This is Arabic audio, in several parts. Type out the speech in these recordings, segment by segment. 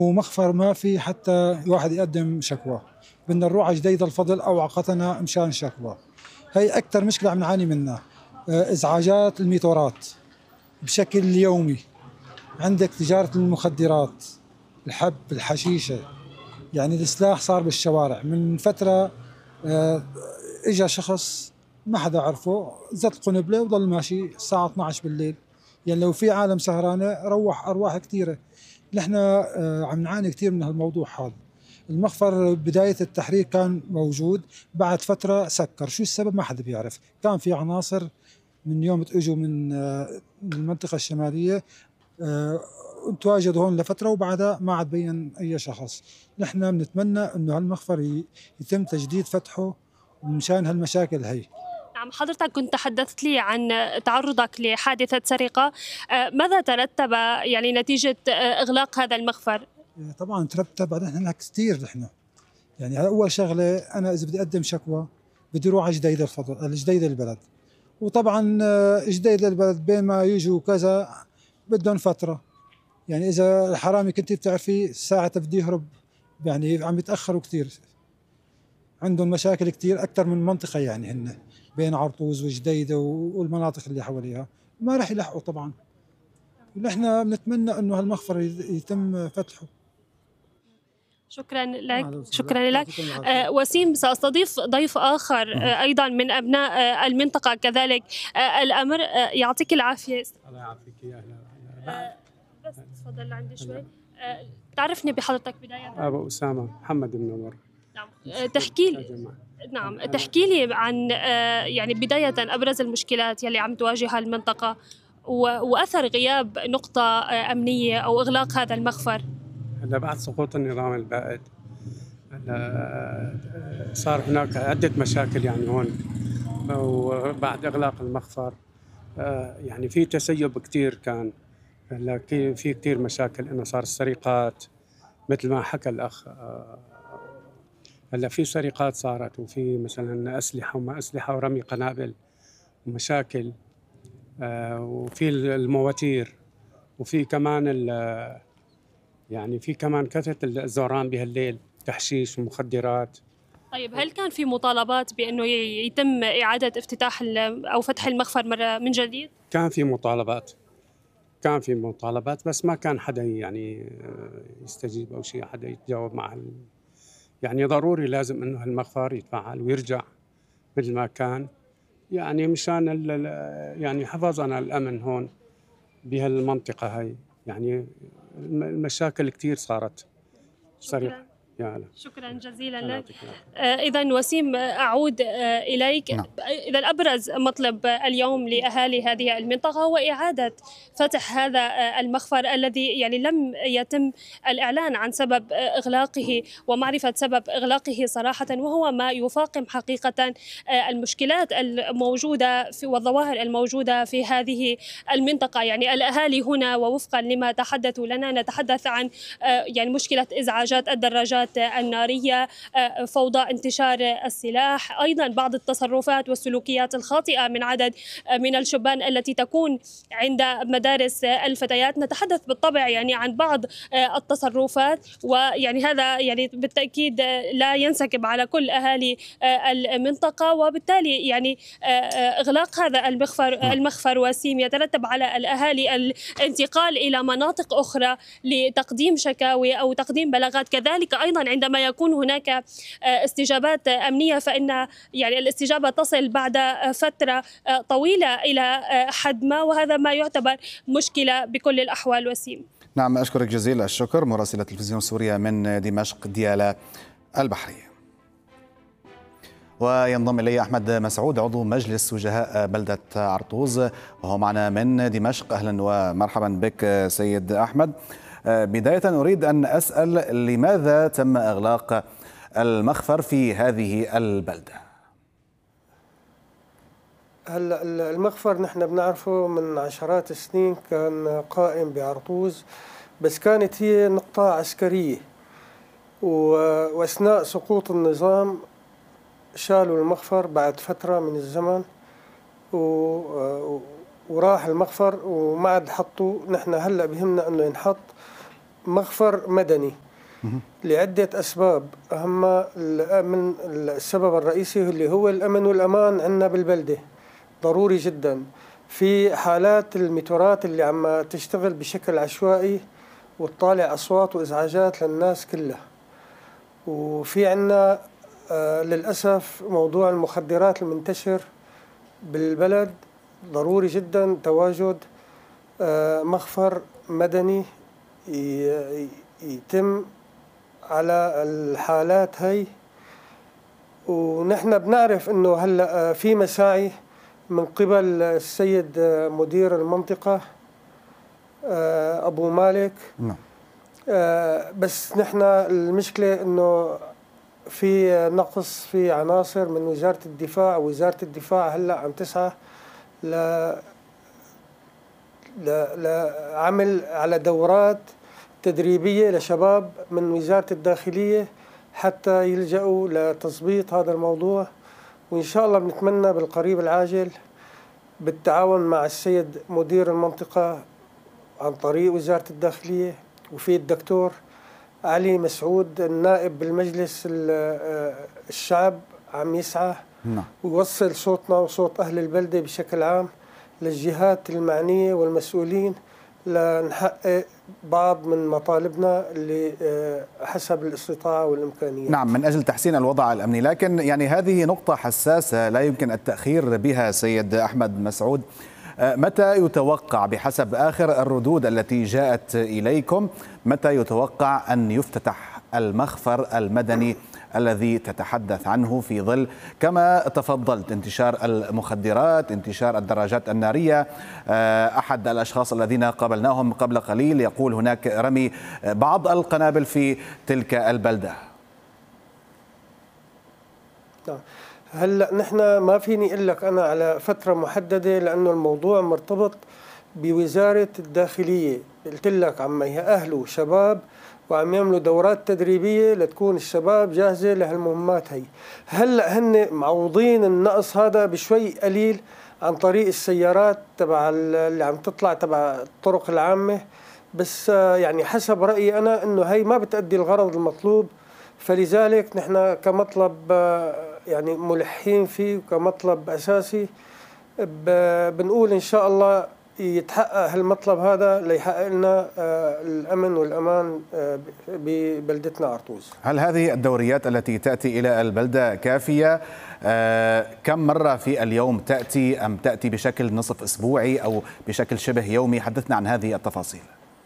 ومخفر ما في حتى واحد يقدم شكوى. بدنا نروح على جديد الفضل أو عقتنا مشان شكوى. هي أكثر مشكلة عم نعاني منها. إزعاجات الميتورات بشكل يومي. عندك تجارة المخدرات، الحب، الحشيشة، يعني السلاح صار بالشوارع. من فترة اجى شخص ما حدا عرفه، زت قنبلة وضل ماشي الساعة 12 بالليل. يعني لو في عالم سهرانة روح أرواح كثيرة. نحن عم نعاني كثير من هالموضوع هذا. المخفر بداية التحريك كان موجود، بعد فترة سكر. شو السبب ما حدا بيعرف. كان في عناصر من يوم اجوا من المنطقة الشمالية تواجدوا هون لفترة، وبعدها ما عاد بين أي شخص. نحن بنتمنى أنه هالمخفر يتم تجديد فتحه مشان هالمشاكل هي. نعم، حضرتك كنت تحدثت لي عن تعرضك لحادثة سرقة. ماذا ترتب يعني نتيجة إغلاق هذا المخفر؟ طبعا ترتب على نحن كثير. نحن يعني أول شغلة، أنا إذا بدي أقدم شكوى بدي أروح على جديد الفضل، جديد البلد. وطبعا جديد البلد بين ما يجوا كذا بدهم فترة. يعني إذا الحرامي كنت بتعرفي ساعة بدي يهرب، يعني عم يتأخروا كثير. عندهم مشاكل كثير أكثر من منطقة، يعني هن بين عرطوز وجديدة والمناطق اللي حواليها ما راح يلحقوا طبعا. نحن بنتمنى انه هالمخفر يتم فتحه. شكرا لك. شكرا لك. وسيم، سأستضيف ضيف آخر أيضا من أبناء المنطقة كذلك. الأمر يعطيك العافية. الله يعافيك. يا أهلا. بس تفضل عندي شوي. تعرفني بحضرتك بداية؟ أبو أسامة محمد منور. نعم. تحكي لي عن يعني بداية أبرز المشكلات يلي عم تواجهها المنطقة وأثر غياب نقطة أمنية أو إغلاق هذا المخفر. هلا بعد سقوط النظام البائد صار هناك عدة مشاكل يعني هون، وبعد إغلاق المخفر يعني في تسيب كتير كان. هلا في كتير مشاكل، إنه صار السرقات مثل ما حكى الأخ. هلا في سرقات صارت، وفي مثلا أسلحة وما أسلحة ورمي قنابل ومشاكل، وفي المواتير، وفي كمان يعني في كمان كثرة الزوران بهالليل، تحشيش ومخدرات. طيب، هل كان في مطالبات بأنه يتم إعادة افتتاح أو فتح المخفر مرة من جديد؟ كان في مطالبات بس ما كان حدا يعني يستجيب أو شيء، حدا يتجاوب مع يعني ضروري لازم إنه هالمخفر يتفعل ويرجع مثل ما كان، يعني مشان يعني حفاظا على الأمن هون بهالمنطقة هاي. يعني المشاكل كتير صارت سريعة. شكرا جزيلا لك. إذا وسيم، أعود إليك. نعم. إذا أبرز مطلب اليوم لأهالي هذه المنطقة هو إعادة فتح هذا المخفر الذي يعني لم يتم الإعلان عن سبب إغلاقه ومعرفة سبب إغلاقه صراحة، وهو ما يفاقم حقيقة المشكلات الموجودة والظواهر الموجودة في هذه المنطقة. يعني الأهالي هنا ووفقا لما تحدثوا لنا نتحدث عن يعني مشكلة إزعاجات الدراجات النارية، فوضى انتشار السلاح، أيضا بعض التصرفات والسلوكيات الخاطئة من عدد من الشبان التي تكون عند مدارس الفتيات. نتحدث بالطبع يعني عن بعض التصرفات، ويعني هذا يعني بالتأكيد لا ينسكب على كل أهالي المنطقة، وبالتالي يعني إغلاق هذا المخفر وسيم يترتب على الأهالي الانتقال إلى مناطق أخرى لتقديم شكاوي أو تقديم بلاغات. كذلك أيضا عندما يكون هناك استجابات أمنية فإن يعني الاستجابة تصل بعد فترة طويلة إلى حد ما، وهذا ما يعتبر مشكلة بكل الأحوال. وسيم. نعم، أشكرك جزيل الشكر مراسلة تلفزيون سوريا من دمشق ديالا البحرية. وينضم إلي أحمد مسعود عضو مجلس وجهاء بلدة عرطوز وهو معنا من دمشق. أهلا ومرحبا بك سيد أحمد. بداية أريد أن أسأل لماذا تم إغلاق المخفر في هذه البلدة؟ هلا المخفر نحن بنعرفه من عشرات السنين، كان قائم بعرطوز، بس كانت هي نقطة عسكرية، وأثناء سقوط النظام شالوا المخفر بعد فترة من الزمن وراح المخفر وما عاد حطوا. نحن هلا بهمنا انه ينحط مخفر مدني لعدة أسباب، أهم من السبب الرئيسي اللي هو الأمن والأمان عندنا بالبلدة ضروري جدا. في حالات الميتورات اللي عم تشتغل بشكل عشوائي وتطالع أصوات وإزعاجات للناس كلها. وفي عندنا للأسف موضوع المخدرات المنتشر بالبلد، ضروري جدا تواجد مخفر مدني يتم على الحالات هي. ونحن بنعرف انه هلا في مساعي من قبل السيد مدير المنطقة ابو مالك، بس نحن المشكلة انه في نقص في عناصر من وزارة الدفاع. وزارة الدفاع هلا عم تسعى لعمل على دورات تدريبية لشباب من وزارة الداخلية حتى يلجأوا لتظبيط هذا الموضوع. وإن شاء الله بنتمنى بالقريب العاجل بالتعاون مع السيد مدير المنطقة عن طريق وزارة الداخلية، وفي الدكتور علي مسعود النائب بالمجلس الشعب عم يسعى ويوصل صوتنا وصوت أهل البلدة بشكل عام للجهات المعنية والمسؤولين لنحقق بعض من مطالبنا اللي حسب الاستطاعة والإمكانيات. نعم، من أجل تحسين الوضع الأمني، لكن يعني هذه نقطة حساسة لا يمكن التأخير بها. سيد أحمد مسعود، متى يتوقع بحسب آخر الردود التي جاءت إليكم متى يتوقع أن يفتتح المخفر المدني الذي تتحدث عنه في ظل كما تفضلت انتشار المخدرات، انتشار الدراجات النارية؟ أحد الأشخاص الذين قابلناهم قبل قليل يقول هناك رمي بعض القنابل في تلك البلدة. هلا نحن ما فيني اقول لك انا على فتره محدده لانه الموضوع مرتبط بوزاره الداخليه. قلت لك عم يأهلوا شباب وعم يعملوا دورات تدريبيه لتكون الشباب جاهزه لهالمهمات هي. هلا هن معوضين النقص هذا بشوي قليل عن طريق السيارات تبع اللي عم تطلع تبع الطرق العامه، بس يعني حسب رايي انا انه هي ما بتأدي الغرض المطلوب. فلذلك نحن كمطلب يعني ملحين فيه كمطلب أساسي بنقول إن شاء الله يتحقق هالمطلب هذا ليحقق لنا الأمن والأمان ببلدتنا عرطوز. هل هذه الدوريات التي تأتي إلى البلدة كافية؟ كم مرة في اليوم تأتي أم تأتي بشكل نصف أسبوعي أو بشكل شبه يومي؟ حدثنا عن هذه التفاصيل.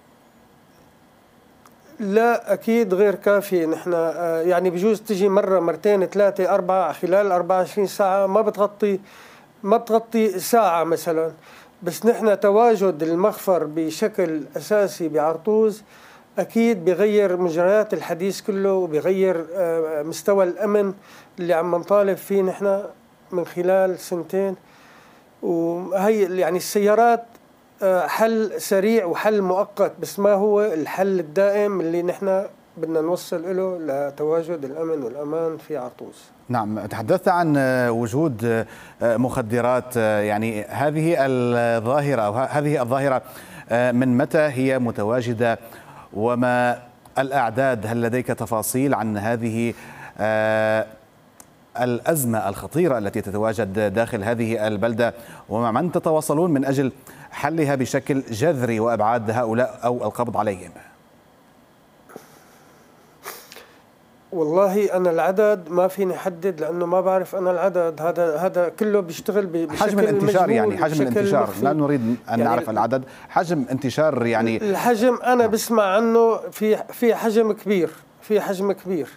لا أكيد غير كافي. نحن يعني بجوز تجي مرة مرتين ثلاثة أربعة خلال 24 ساعة، ما بتغطي ساعة مثلا. بس نحن تواجد المخفر بشكل أساسي بعرطوز أكيد بغير مجريات الحديث كله وبغير مستوى الأمن اللي عم نطالب فيه نحن من خلال سنتين. وهي يعني السيارات حل سريع وحل مؤقت، بس ما هو الحل الدائم اللي نحن بدنا نوصل له لتواجد الأمن والأمان في عرطوز. نعم، تحدثت عن وجود مخدرات، يعني هذه الظاهرة أو هذه الظاهرة من متى هي متواجدة وما الأعداد؟ هل لديك تفاصيل عن هذه الأزمة الخطيرة التي تتواجد داخل هذه البلدة ومع من تتواصلون من أجل حلها بشكل جذري وأبعاد هؤلاء أو القبض عليهم؟ والله أنا العدد ما فيني أحدد لأنه ما بعرف أنا العدد. هذا كله بيشتغل بشكل حجم الانتشار، يعني حجم الانتشار مخفي. لا نريد أن يعني نعرف العدد، حجم انتشار يعني الحجم أنا بسمع عنه في حجم كبير، في حجم كبير.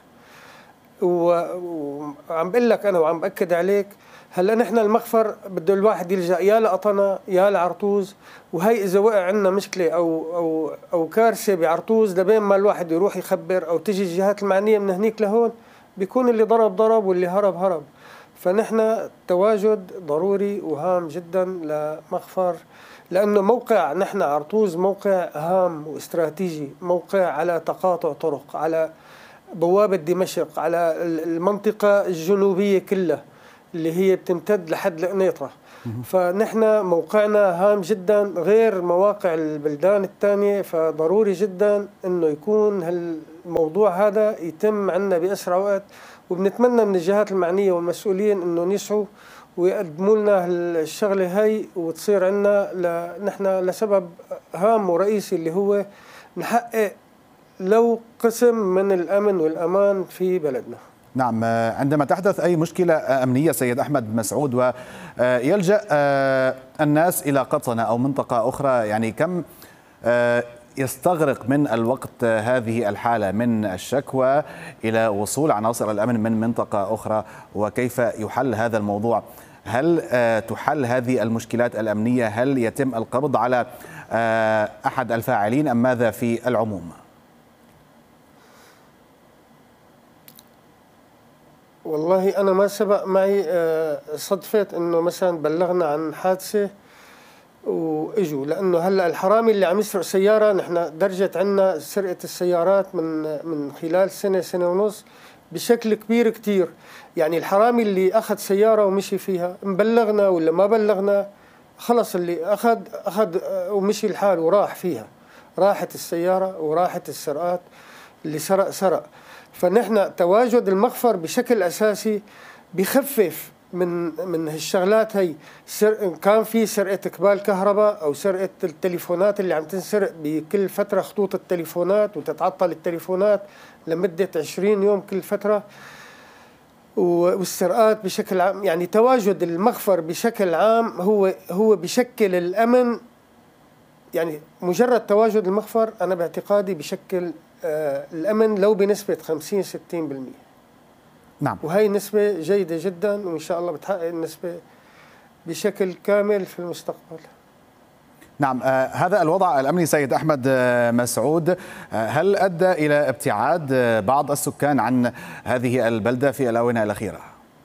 وعم بقول لك أنا وعم بأكد عليك، هلا نحن المخفر بده الواحد يلجأ يا لقطنة يا لعرطوز. وهي إذا وقع عندنا مشكلة أو كارثة بعرطوز لبين ما الواحد يروح يخبر أو تجي الجهات المعنية من هنيك لهون، بيكون اللي ضرب واللي هرب. فنحن تواجد ضروري وهام جدا لمخفر، لأنه موقع نحن عرطوز موقع هام واستراتيجي، موقع على تقاطع طرق، على بوابة دمشق، على المنطقة الجنوبية كلها اللي هي بتمتد لحد القنيطرة. فنحن موقعنا هام جدا غير مواقع البلدان الثانية، فضروري جدا انه يكون الموضوع هذا يتم عندنا بأسرع وقت، وبنتمنى من الجهات المعنية والمسؤولين انه يسعوا ويقدموا لنا الشغلة هي وتصير عندنا نحن لسبب هام ورئيسي اللي هو نحقق لو قسم من الأمن والأمان في بلدنا. نعم، عندما تحدث أي مشكلة أمنية سيد أحمد مسعود ويلجأ الناس إلى قطنة أو منطقة أخرى، يعني كم يستغرق من الوقت هذه الحالة من الشكوى إلى وصول عناصر الأمن من منطقة أخرى، وكيف يحل هذا الموضوع؟ هل تحل هذه المشكلات الأمنية؟ هل يتم القبض على أحد الفاعلين أم ماذا في العموم؟ والله أنا ما سبق معي صدفة إنه مثلا بلغنا عن حادثة وإجوا، لأنه هلا الحرامي اللي عم يسرق سيارة نحن درجت عنا سرقة السيارات من خلال سنة ونص بشكل كبير كتير. يعني الحرامي اللي أخذ سيارة ومشي فيها مبلغنا ولا ما بلغنا خلص، اللي أخذ ومشي الحال وراح فيها، راحت السيارة وراحت السرقات، اللي سرق. فنحن تواجد المخفر بشكل أساسي بخفف من هالشغلات هي. كان في سرقة كبال كهرباء أو سرقة التليفونات اللي عم تنسرق بكل فترة، خطوط التليفونات وتتعطل التليفونات لمدة 20 يوم كل فترة، والسرقات بشكل عام. يعني تواجد المخفر بشكل عام هو بشكل الأمن. يعني مجرد تواجد المخفر أنا باعتقادي بشكل الأمن لو بنسبة 50-60%. نعم، وهي نسبة جيدة جدا، وإن شاء الله بتحقق النسبة بشكل كامل في المستقبل. نعم، هذا الوضع الأمني سيد أحمد مسعود هل أدى إلى ابتعاد بعض السكان عن هذه البلدة في الآونة الأخيرة؟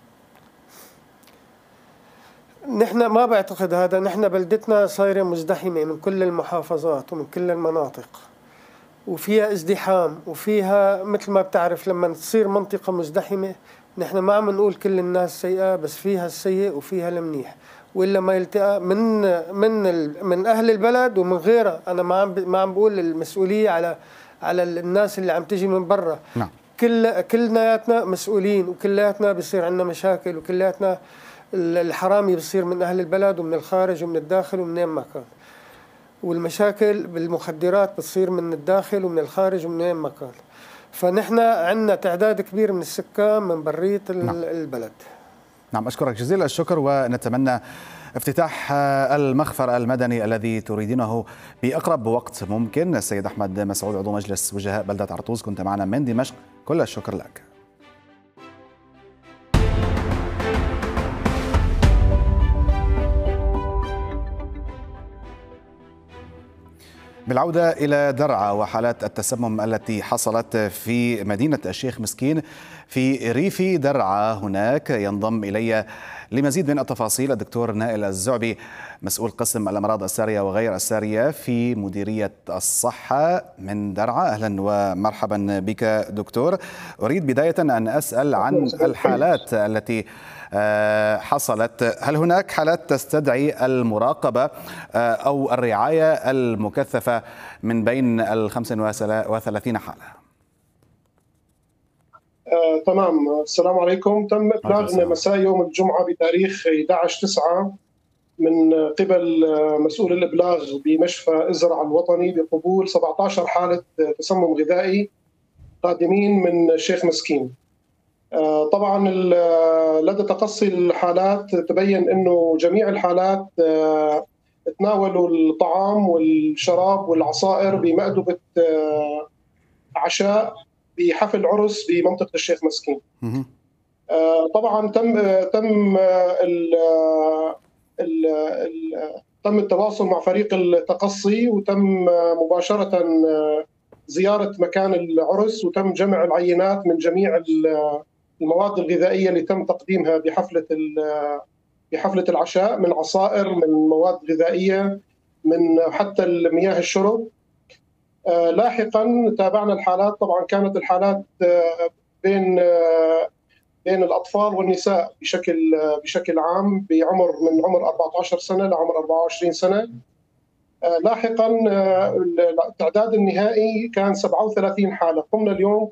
نحن ما بعتقد هذا. نحن بلدتنا صايرة مزدحمة من كل المحافظات ومن كل المناطق، وفيها ازدحام، وفيها مثل ما بتعرف لما تصير منطقة مزدحمة نحن ما عم نقول كل الناس سيئة، بس فيها السيء وفيها المنيح، وإلا ما يلتقى من أهل البلد ومن غيرها. أنا ما عم بقول المسؤولية على الناس اللي عم تجي من برا. نعم. كلياتنا مسؤولين، وكلياتنا بيصير عندنا مشاكل، وكلياتنا الحرامي بيصير من أهل البلد ومن الخارج ومن الداخل ومن ما كان، والمشاكل بالمخدرات بتصير من الداخل ومن الخارج ومن ما كان. فنحن عندنا تعداد كبير من السكان من برية البلد. نعم، أشكرك جزيل الشكر، ونتمنى افتتاح المخفر المدني الذي تريدينه بأقرب وقت ممكن. السيد أحمد مسعود عضو مجلس وجهاء بلدة عرطوز كنت معنا من دمشق، كل الشكر لك. بالعودة إلى درعا وحالات التسمم التي حصلت في مدينة الشيخ مسكين في ريف درعا، هناك ينضم إلي لمزيد من التفاصيل الدكتور نائل الزعبي مسؤول قسم الأمراض السارية وغير السارية في مديرية الصحة من درعا. أهلا ومرحبا بك دكتور. أريد بداية أن أسأل عن الحالات التي حصلت. هل هناك حالات تستدعي المراقبة أو الرعاية المكثفة من بين 35 حالة؟ تمام. السلام عليكم. تم إبلاغ مساء يوم الجمعة بتاريخ 11/9 من قبل مسؤول الإبلاغ بمشفى إزرع الوطني بقبول 17 حالة تسمم غذائي قادمين من الشيخ مسكين. طبعا لدى تقصي الحالات تبين أنه جميع الحالات تناولوا الطعام والشراب والعصائر بمأدبة عشاء بحفل عرس بمنطقة الشيخ مسكين. طبعا تم التواصل مع فريق التقصي، وتم مباشرة زيارة مكان العرس، وتم جمع العينات من جميع المواد الغذائية اللي تم تقديمها بحفلة العشاء، من عصائر، من مواد غذائية، من حتى المياه الشرب. لاحقا تابعنا الحالات. طبعا كانت الحالات بين بين الأطفال والنساء بشكل عام من عمر 14 سنة لعمر 24 سنة. لاحقا التعداد النهائي كان 37 حالة. قمنا اليوم